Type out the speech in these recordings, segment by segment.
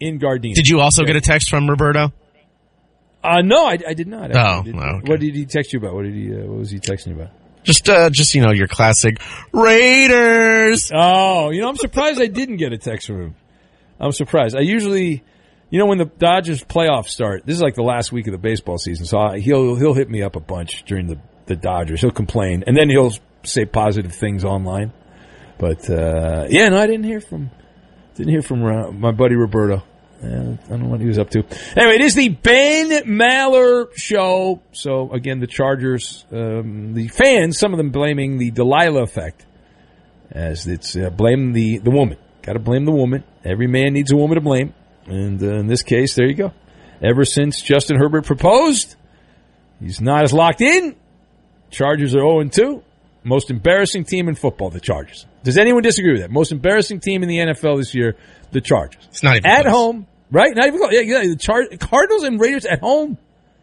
in Gardena. Did you also get a text from Roberto? No, I did not. Okay. What did he text you about? What was he texting you about? Just your classic Raiders. Oh, I'm surprised I didn't get a text from him. I'm surprised. I usually, when the Dodgers playoffs start, this is like the last week of the baseball season, so he'll hit me up a bunch during the Dodgers. He'll complain, and then he'll say positive things online. But I didn't hear from my buddy Roberto. I don't know what he was up to. Anyway, it is the Ben Maller Show. So, again, the Chargers, the fans, some of them blaming the Delilah effect, as it's blame the woman. Got to blame the woman. Every man needs a woman to blame. And in this case, there you go. Ever since Justin Herbert proposed, he's not as locked in. Chargers are 0-2. Most embarrassing team in football, the Chargers. Does anyone disagree with that? Most embarrassing team in the NFL this year, the Chargers. It's not even at close. Home. Right? Not even close. Yeah, the Cardinals and Raiders at home.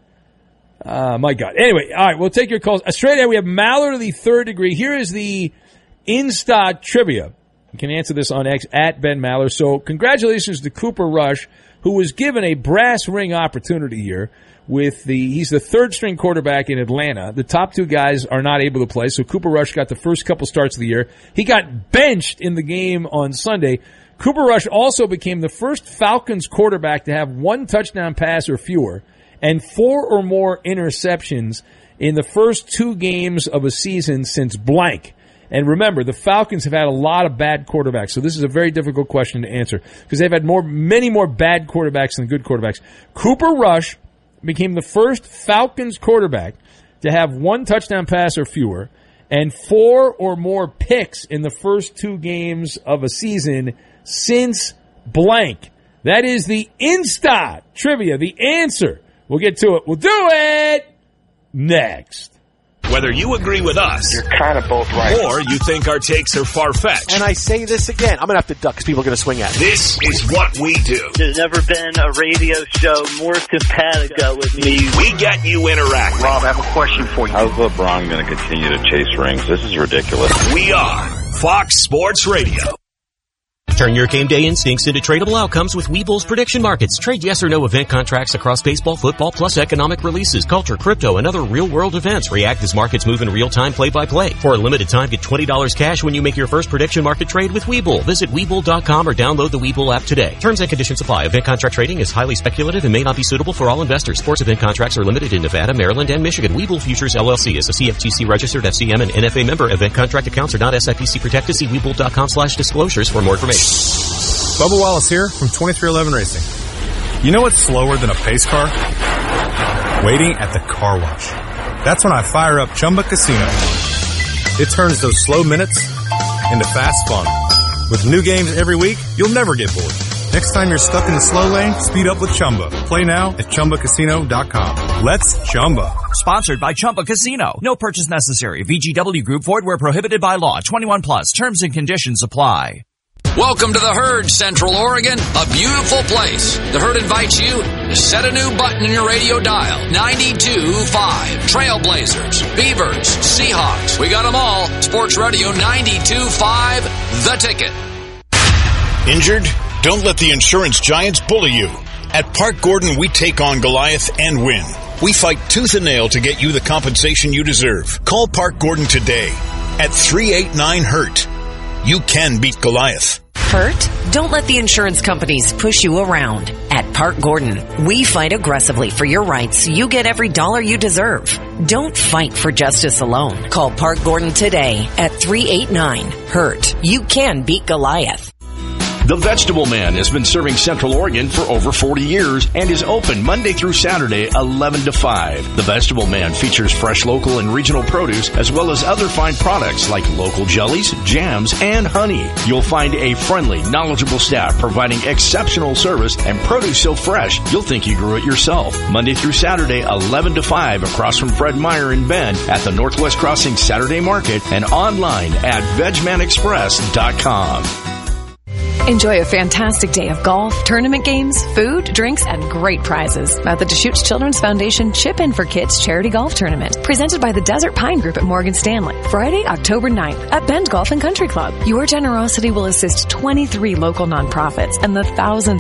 My God. Anyway, all right, we'll take your calls. Straight ahead, we have Maller to the third degree. Here is the Insta trivia. You can answer this on X at Ben Maller. So congratulations to Cooper Rush, who was given a brass ring opportunity here. He's the third string quarterback in Atlanta. The top two guys are not able to play, so Cooper Rush got the first couple starts of the year. He got benched in the game on Sunday. Cooper Rush also became the first Falcons quarterback to have one touchdown pass or fewer and 4 or more interceptions in the first 2 games of a season since blank. And remember, the Falcons have had a lot of bad quarterbacks, so this is a very difficult question to answer because they've had many more bad quarterbacks than good quarterbacks. Cooper Rush became the first Falcons quarterback to have one touchdown pass or fewer and 4 or more picks in the first 2 games of a season since blank. That is the Insta trivia, the answer. We'll get to it. We'll do it next. Whether you agree with us, you're kind of both right, or you think our takes are far-fetched. And I say this again, I'm going to have to duck because people are going to swing at me. This is what we do. There's never been a radio show more simpatico with me. We get you interacting. Rob, I have a question for you. How's LeBron going to continue to chase rings? This is ridiculous. We are Fox Sports Radio. Turn your game day instincts into tradable outcomes with Webull's prediction markets. Trade yes or no event contracts across baseball, football, plus economic releases, culture, crypto, and other real-world events. React as markets move in real time, play-by-play. For a limited time, get $20 cash when you make your first prediction market trade with Webull. Visit Webull.com or download the Webull app today. Terms and conditions apply. Event contract trading is highly speculative and may not be suitable for all investors. Sports event contracts are limited in Nevada, Maryland, and Michigan. Webull Futures LLC is a CFTC registered FCM and NFA member. Event contract accounts are not SIPC protected. See Webull.com/disclosures for more information. Bubba Wallace here from 2311 Racing. You know what's slower than a pace car? Waiting at the car wash. That's when I fire up Chumba Casino. It turns those slow minutes into fast fun. With new games every week, you'll never get bored. Next time you're stuck in the slow lane, speed up with Chumba. Play now at ChumbaCasino.com. Let's Chumba. Sponsored by Chumba Casino. No purchase necessary. VGW Group. Void where prohibited by law. 21 plus. Terms and conditions apply. Welcome to the Herd, Central Oregon, a beautiful place. The Herd invites you to set a new button in your radio dial. 92.5. Trailblazers, Beavers, Seahawks. We got them all. Sports Radio 92.5. The Ticket. Injured? Don't let the insurance giants bully you. At Park Gordon, we take on Goliath and win. We fight tooth and nail to get you the compensation you deserve. Call Park Gordon today at 389-HURT. You can beat Goliath. Hurt? Don't let the insurance companies push you around. At Park Gordon, we fight aggressively for your rights so you get every dollar you deserve. Don't fight for justice alone. Call Park Gordon today at 389-HURT. You can beat Goliath. The Vegetable Man has been serving Central Oregon for over 40 years and is open Monday through Saturday, 11 to 5. The Vegetable Man features fresh local and regional produce as well as other fine products like local jellies, jams, and honey. You'll find a friendly, knowledgeable staff providing exceptional service and produce so fresh you'll think you grew it yourself. Monday through Saturday, 11 to 5 across from Fred Meyer in Bend at the Northwest Crossing Saturday Market and online at VegManExpress.com. Enjoy a fantastic day of golf, tournament games, food, drinks, and great prizes at the Deschutes Children's Foundation Chip In for Kids Charity Golf Tournament, presented by the Desert Pine Group at Morgan Stanley, Friday, October 9th at Bend Golf and Country Club. Your generosity will assist 23 local nonprofits and the thousands